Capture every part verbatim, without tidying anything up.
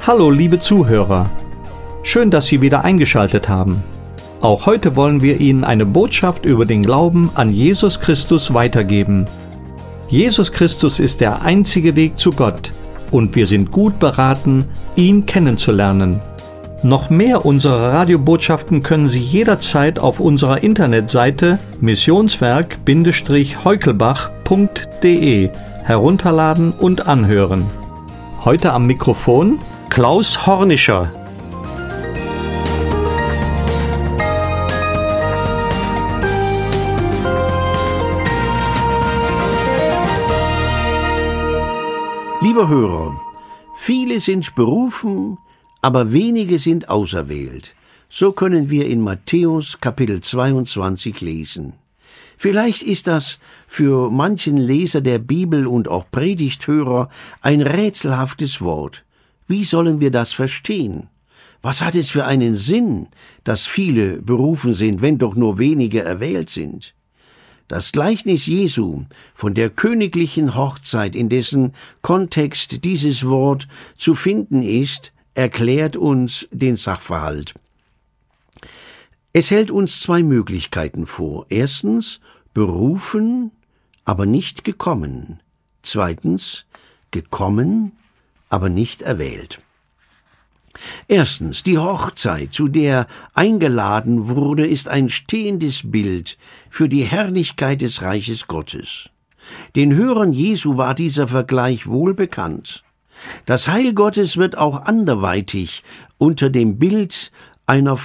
Hallo liebe Zuhörer, schön, dass Sie wieder eingeschaltet haben. Auch heute wollen wir Ihnen eine Botschaft über den Glauben an Jesus Christus weitergeben. Jesus Christus ist der einzige Weg zu Gott und wir sind gut beraten, ihn kennenzulernen. Noch mehr unserer Radiobotschaften können Sie jederzeit auf unserer Internetseite missionswerk heukelbach punkt de herunterladen und anhören. Heute am Mikrofon Klaus Hornischer. Lieber Hörer, viele sind berufen, aber wenige sind auserwählt. So können wir in Matthäus Kapitel zweiundzwanzig lesen. Vielleicht ist das für manchen Leser der Bibel und auch Predigthörer ein rätselhaftes Wort. Wie sollen wir das verstehen? Was hat es für einen Sinn, dass viele berufen sind, wenn doch nur wenige erwählt sind? Das Gleichnis Jesu von der königlichen Hochzeit, in dessen Kontext dieses Wort zu finden ist, erklärt uns den Sachverhalt. Es hält uns zwei Möglichkeiten vor. Erstens, berufen, aber nicht gekommen. Zweitens, gekommen, aber nicht erwählt. Erstens, die Hochzeit, zu der eingeladen wurde, ist ein stehendes Bild für die Herrlichkeit des Reiches Gottes. Den Hörern Jesu war dieser Vergleich wohl bekannt. Das Heil Gottes wird auch anderweitig unter dem Bild einer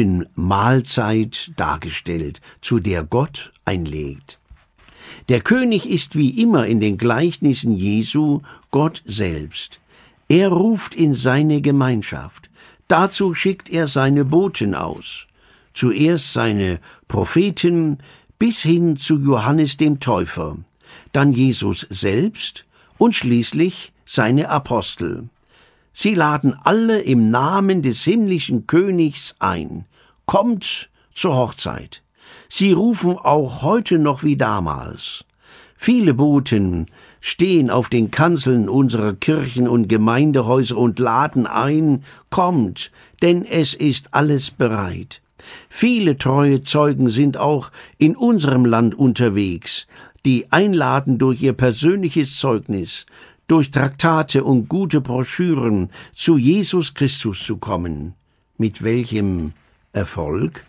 Freudenmahlzeit dargestellt, zu der Gott einlädt. Der König ist wie immer in den Gleichnissen Jesu Gott selbst. Er ruft in seine Gemeinschaft. Dazu schickt er seine Boten aus. Zuerst seine Propheten bis hin zu Johannes dem Täufer, dann Jesus selbst und schließlich seine Apostel. Sie laden alle im Namen des himmlischen Königs ein. Kommt zur Hochzeit. Sie rufen auch heute noch wie damals. Viele Boten stehen auf den Kanzeln unserer Kirchen und Gemeindehäuser und laden ein, kommt, denn es ist alles bereit. Viele treue Zeugen sind auch in unserem Land unterwegs, die einladen durch ihr persönliches Zeugnis, durch Traktate und gute Broschüren zu Jesus Christus zu kommen. Mit welchem Erfolg?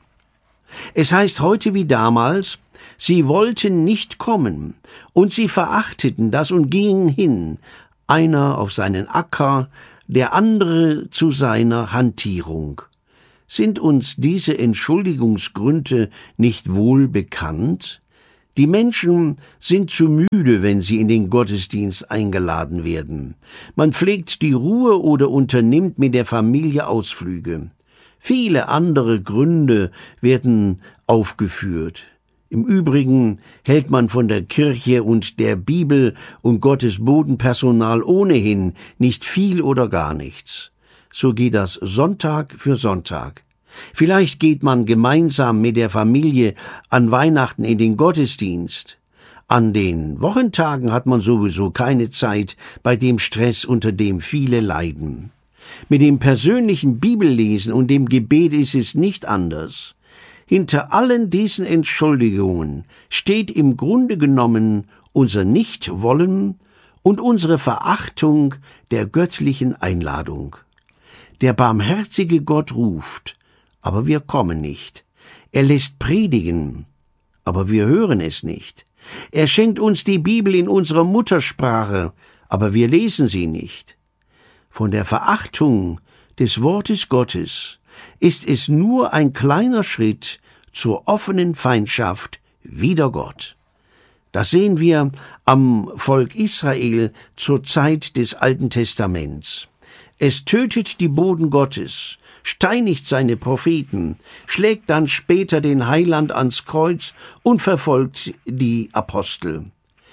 Es heißt heute wie damals, sie wollten nicht kommen, und sie verachteten das und gingen hin, einer auf seinen Acker, der andere zu seiner Hantierung. Sind uns diese Entschuldigungsgründe nicht wohl bekannt? Die Menschen sind zu müde, wenn sie in den Gottesdienst eingeladen werden. Man pflegt die Ruhe oder unternimmt mit der Familie Ausflüge. Viele andere Gründe werden aufgeführt. Im Übrigen hält man von der Kirche und der Bibel und Gottes Bodenpersonal ohnehin nicht viel oder gar nichts. So geht das Sonntag für Sonntag. Vielleicht geht man gemeinsam mit der Familie an Weihnachten in den Gottesdienst. An den Wochentagen hat man sowieso keine Zeit bei dem Stress, unter dem viele leiden. Mit dem persönlichen Bibellesen und dem Gebet ist es nicht anders. Hinter allen diesen Entschuldigungen steht im Grunde genommen unser Nichtwollen und unsere Verachtung der göttlichen Einladung. Der barmherzige Gott ruft, aber wir kommen nicht. Er lässt predigen, aber wir hören es nicht. Er schenkt uns die Bibel in unserer Muttersprache, aber wir lesen sie nicht. Von der Verachtung des Wortes Gottes ist es nur ein kleiner Schritt zur offenen Feindschaft wider Gott. Das sehen wir am Volk Israel zur Zeit des Alten Testaments. Es tötet die Boten Gottes, steinigt seine Propheten, schlägt dann später den Heiland ans Kreuz und verfolgt die Apostel.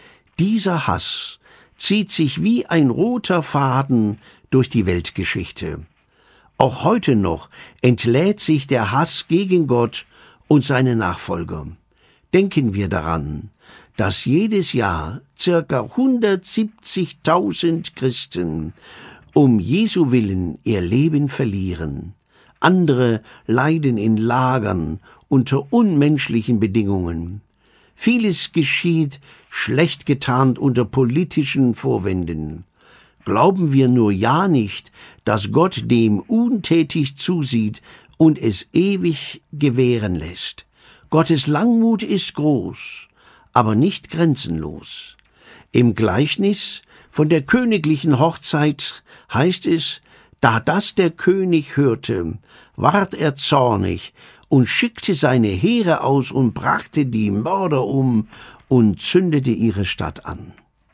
Dieser Hass zieht sich wie ein roter Faden durch die Weltgeschichte. Auch heute noch entlädt sich der Hass gegen Gott und seine Nachfolger. Denken wir daran, dass jedes Jahr circa hundertsiebzigtausend Christen um Jesu willen ihr Leben verlieren. Andere leiden in Lagern unter unmenschlichen Bedingungen. Vieles geschieht schlecht getarnt unter politischen Vorwänden. Glauben wir nur ja nicht, dass Gott dem untätig zusieht und es ewig gewähren lässt. Gottes Langmut ist groß, aber nicht grenzenlos. Im Gleichnis von der königlichen Hochzeit heißt es, da das der König hörte, ward er zornig und schickte seine Heere aus und brachte die Mörder um und zündete ihre Stadt an.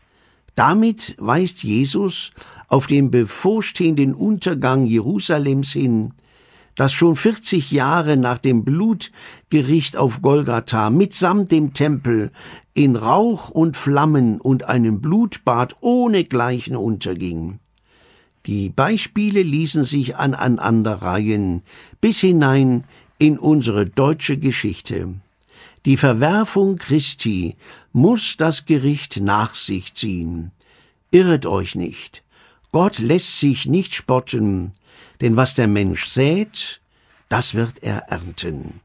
Damit weist Jesus auf den bevorstehenden Untergang Jerusalems hin, das schon vierzig Jahre nach dem Blutgericht auf Golgatha mitsamt dem Tempel in Rauch und Flammen und einem Blutbad ohnegleichen unterging. Die Beispiele ließen sich aneinanderreihen bis hinein in unsere deutsche Geschichte. Die Verwerfung Christi muss das Gericht nach sich ziehen. Irret euch nicht. Gott lässt sich nicht spotten, denn was der Mensch sät, das wird er ernten.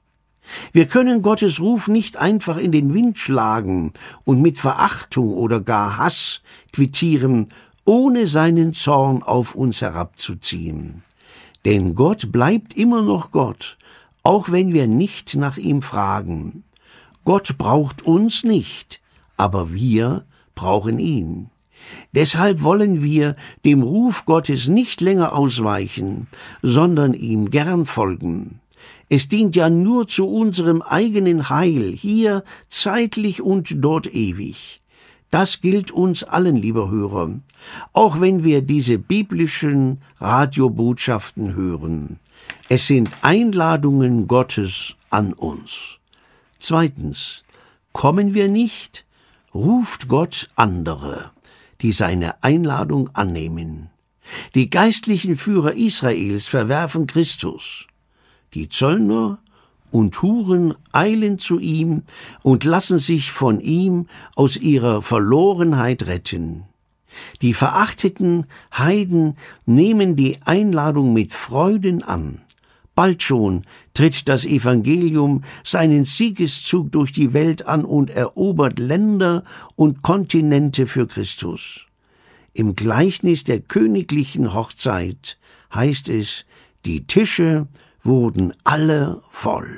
Wir können Gottes Ruf nicht einfach in den Wind schlagen und mit Verachtung oder gar Hass quittieren, ohne seinen Zorn auf uns herabzuziehen. Denn Gott bleibt immer noch Gott, auch wenn wir nicht nach ihm fragen. Gott braucht uns nicht, aber wir brauchen ihn. Deshalb wollen wir dem Ruf Gottes nicht länger ausweichen, sondern ihm gern folgen. Es dient ja nur zu unserem eigenen Heil, hier zeitlich und dort ewig. Das gilt uns allen, lieber Hörer, auch wenn wir diese biblischen Radiobotschaften hören. Es sind Einladungen Gottes an uns. Zweitens, kommen wir nicht, ruft Gott andere, die seine Einladung annehmen. Die geistlichen Führer Israels verwerfen Christus. Die Zöllner und Huren eilen zu ihm und lassen sich von ihm aus ihrer Verlorenheit retten. Die verachteten Heiden nehmen die Einladung mit Freuden an. Bald schon tritt das Evangelium seinen Siegeszug durch die Welt an und erobert Länder und Kontinente für Christus. Im Gleichnis der königlichen Hochzeit heißt es, die Tische wurden alle voll.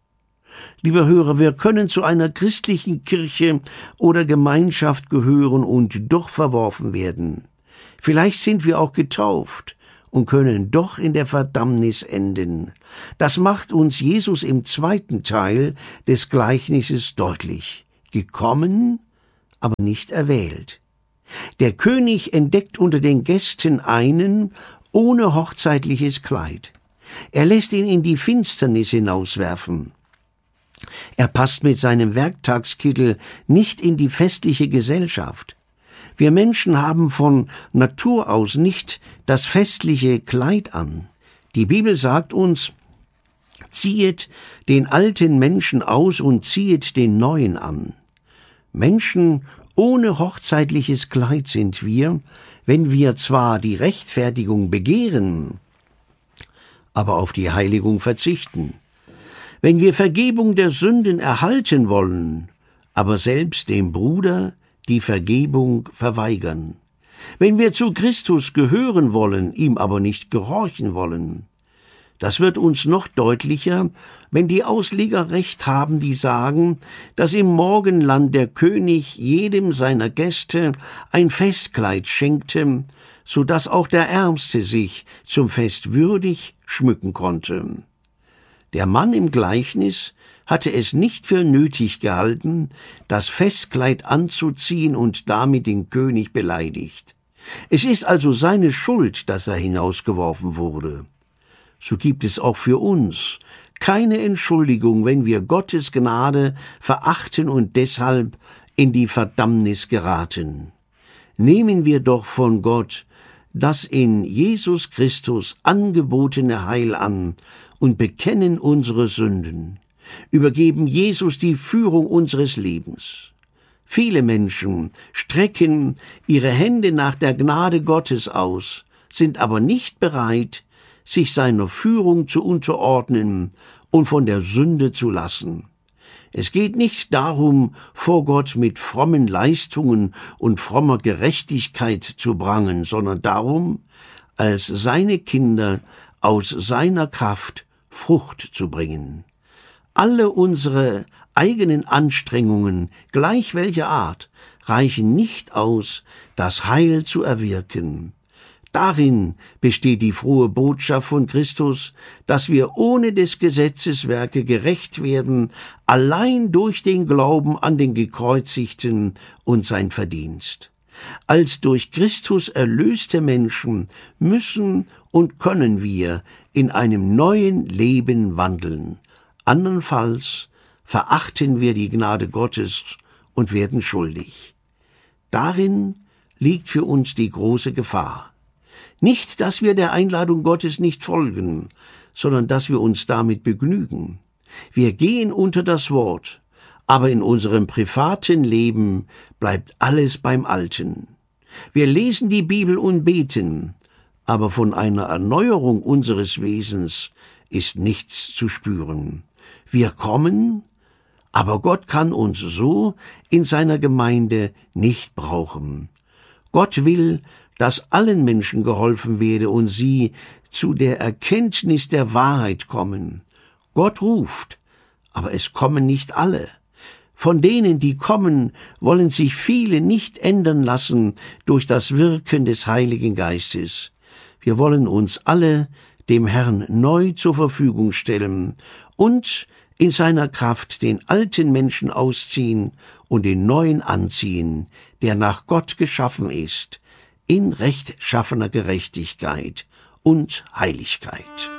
Lieber Hörer, wir können zu einer christlichen Kirche oder Gemeinschaft gehören und doch verworfen werden. Vielleicht sind wir auch getauft und können doch in der Verdammnis enden. Das macht uns Jesus im zweiten Teil des Gleichnisses deutlich. Gekommen, aber nicht erwählt. Der König entdeckt unter den Gästen einen ohne hochzeitliches Kleid. Er lässt ihn in die Finsternis hinauswerfen. Er passt mit seinem Werktagskittel nicht in die festliche Gesellschaft. Wir Menschen haben von Natur aus nicht das festliche Kleid an. Die Bibel sagt uns, ziehet den alten Menschen aus und ziehet den neuen an. Menschen ohne hochzeitliches Kleid sind wir, wenn wir zwar die Rechtfertigung begehren, aber auf die Heiligung verzichten. Wenn wir Vergebung der Sünden erhalten wollen, aber selbst dem Bruder die Vergebung verweigern. Wenn wir zu Christus gehören wollen, ihm aber nicht gehorchen wollen. Das wird uns noch deutlicher, wenn die Ausleger recht haben, die sagen, dass im Morgenland der König jedem seiner Gäste ein Festkleid schenkte, so dass auch der Ärmste sich zum Fest würdig schmücken konnte. Der Mann im Gleichnis hatte es nicht für nötig gehalten, das Festkleid anzuziehen und damit den König beleidigt. Es ist also seine Schuld, dass er hinausgeworfen wurde. So gibt es auch für uns keine Entschuldigung, wenn wir Gottes Gnade verachten und deshalb in die Verdammnis geraten. Nehmen wir doch von Gott das in Jesus Christus angebotene Heil an und bekennen unsere Sünden, übergeben Jesus die Führung unseres Lebens. Viele Menschen strecken ihre Hände nach der Gnade Gottes aus, sind aber nicht bereit, sich seiner Führung zu unterordnen und von der Sünde zu lassen. Es geht nicht darum, vor Gott mit frommen Leistungen und frommer Gerechtigkeit zu prangen, sondern darum, als seine Kinder aus seiner Kraft Frucht zu bringen. Alle unsere eigenen Anstrengungen, gleich welcher Art, reichen nicht aus, das Heil zu erwirken. Darin besteht die frohe Botschaft von Christus, dass wir ohne des Gesetzes Werke gerecht werden, allein durch den Glauben an den Gekreuzigten und sein Verdienst. Als durch Christus erlöste Menschen müssen und können wir in einem neuen Leben wandeln. Andernfalls verachten wir die Gnade Gottes und werden schuldig. Darin liegt für uns die große Gefahr. Nicht, dass wir der Einladung Gottes nicht folgen, sondern dass wir uns damit begnügen. Wir gehen unter das Wort, aber in unserem privaten Leben bleibt alles beim Alten. Wir lesen die Bibel und beten, aber von einer Erneuerung unseres Wesens ist nichts zu spüren. Wir kommen, aber Gott kann uns so in seiner Gemeinde nicht brauchen. Gott will, dass allen Menschen geholfen werde und sie zu der Erkenntnis der Wahrheit kommen. Gott ruft, aber es kommen nicht alle. Von denen, die kommen, wollen sich viele nicht ändern lassen durch das Wirken des Heiligen Geistes. Wir wollen uns alle dem Herrn neu zur Verfügung stellen und in seiner Kraft den alten Menschen ausziehen und den neuen anziehen, der nach Gott geschaffen ist, in rechtschaffener Gerechtigkeit und Heiligkeit.